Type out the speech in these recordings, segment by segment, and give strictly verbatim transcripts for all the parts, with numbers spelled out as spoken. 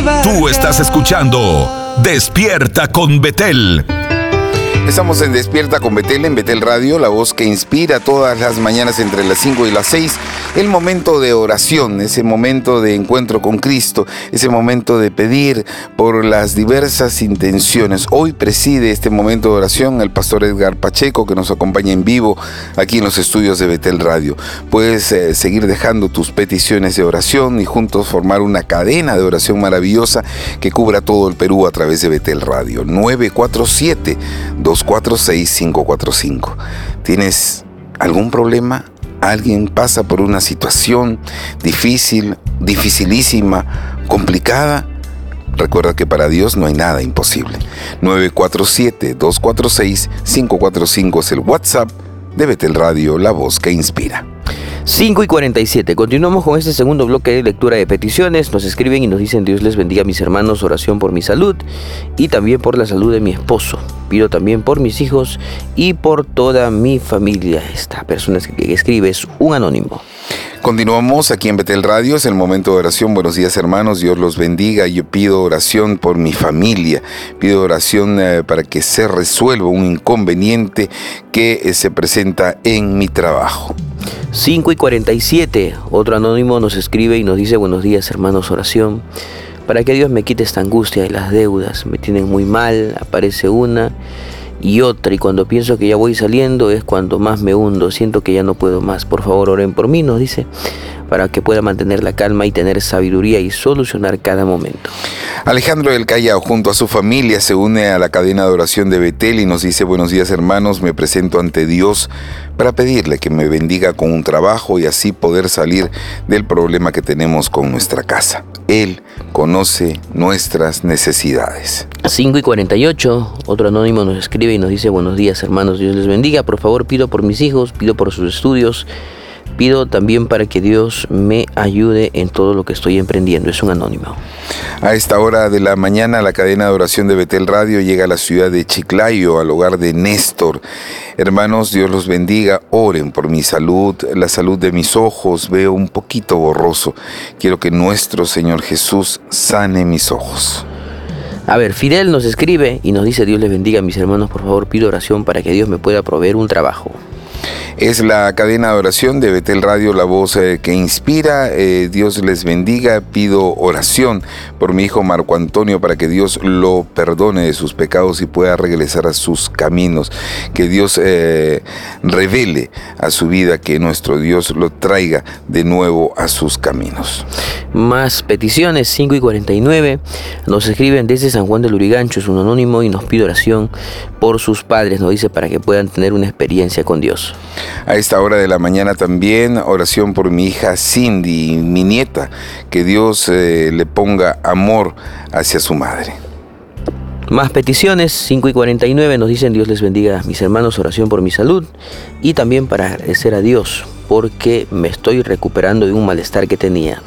Tú estás escuchando Despierta con Betel. Estamos en Despierta con Betel, en Betel Radio, la voz que inspira todas las mañanas entre las cinco y las seis. El momento de oración, ese momento de encuentro con Cristo, ese momento de pedir por las diversas intenciones. Hoy preside este momento de oración el pastor Edgar Pacheco, que nos acompaña en vivo aquí en los estudios de Betel Radio. Puedes eh, seguir dejando tus peticiones de oración y juntos formar una cadena de oración maravillosa que cubra todo el Perú a través de Betel Radio. nueve cuatro siete, dos cuatro seis, cinco cuatro cinco. ¿Tienes algún problema? ¿Alguien pasa por una situación difícil, dificilísima, complicada? Recuerda que para Dios no hay nada imposible. nueve cuatro siete, dos cuatro seis, cinco cuatro cinco es el WhatsApp de Betel Radio, la voz que inspira. cinco y cuarenta y siete. Continuamos con este segundo bloque de lectura de peticiones. Nos escriben y nos dicen: Dios les bendiga, mis hermanos, oración por mi salud y también por la salud de mi esposo. Pido también por mis hijos y por toda mi familia. Esta persona que escribe es un anónimo. Continuamos aquí en Betel Radio, es el momento de oración. Buenos días, hermanos, Dios los bendiga. Yo pido oración por mi familia, pido oración eh, para que se resuelva un inconveniente que eh, se presenta en mi trabajo. cinco y cuarenta y siete, otro anónimo nos escribe y nos dice: buenos días, hermanos, oración para que Dios me quite esta angustia de las deudas. Me tienen muy mal, aparece una y otra, y cuando pienso que ya voy saliendo es cuando más me hundo, siento que ya no puedo más. Por favor, oren por mí, nos dice, para que pueda mantener la calma y tener sabiduría y solucionar cada momento. Alejandro del Callao, junto a su familia, se une a la cadena de oración de Betel y nos dice: buenos días, hermanos, me presento ante Dios para pedirle que me bendiga con un trabajo y así poder salir del problema que tenemos con nuestra casa. Él conoce nuestras necesidades. cinco y cuarenta y ocho, otro anónimo nos escribe y nos dice: buenos días, hermanos, Dios les bendiga. Por favor, pido por mis hijos, pido por sus estudios, pido también para que Dios me ayude en todo lo que estoy emprendiendo. Es un anónimo. A esta hora de la mañana, la cadena de oración de Betel Radio llega a la ciudad de Chiclayo, al hogar de Néstor. Hermanos, Dios los bendiga. Oren por mi salud, la salud de mis ojos. Veo un poquito borroso. Quiero que nuestro Señor Jesús sane mis ojos. A ver, Fidel nos escribe y nos dice: Dios les bendiga, mis hermanos, por favor, pido oración para que Dios me pueda proveer un trabajo. Es la cadena de oración de Betel Radio, la voz eh, que inspira. Eh, Dios les bendiga. Pido oración por mi hijo Marco Antonio para que Dios lo perdone de sus pecados y pueda regresar a sus caminos. Que Dios eh, revele a su vida, que nuestro Dios lo traiga de nuevo a sus caminos. Más peticiones, cinco y cuarenta y nueve. Nos escriben desde San Juan del Lurigancho, es un anónimo, y nos pide oración por sus padres, nos dice, para que puedan tener una experiencia con Dios. A esta hora de la mañana también, oración por mi hija Cindy, mi nieta, que Dios eh, le ponga amor hacia su madre. Más peticiones, cinco y cuarenta y nueve, nos dicen: Dios les bendiga, mis hermanos, oración por mi salud y también para agradecer a Dios porque me estoy recuperando de un malestar que tenía.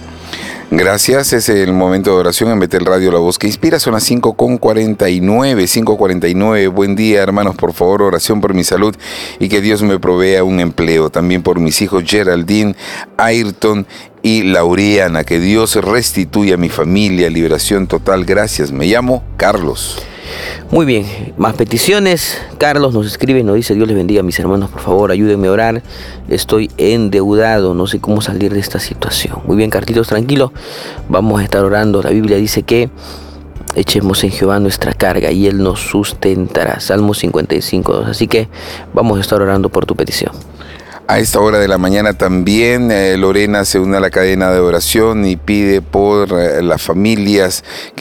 Gracias, es el momento de oración en Betel Radio, la voz que inspira. Son las cinco con cuarenta y nueve, cinco cuarenta y nueve. Buen día, hermanos, por favor, oración por mi salud y que Dios me provea un empleo. También por mis hijos Geraldine, Ayrton y Lauriana. Que Dios restituya a mi familia, liberación total. Gracias, me llamo Carlos. Muy bien, más peticiones. Carlos nos escribe y nos dice: Dios les bendiga, mis hermanos, por favor, ayúdenme a orar. Estoy endeudado, no sé cómo salir de esta situación. Muy bien, Carlitos, tranquilo. Vamos a estar orando. La Biblia dice que echemos en Jehová nuestra carga y Él nos sustentará. Salmo cincuenta y cinco, dos. Así que vamos a estar orando por tu petición. A esta hora de la mañana también eh, Lorena se une a la cadena de oración y pide por eh, las familias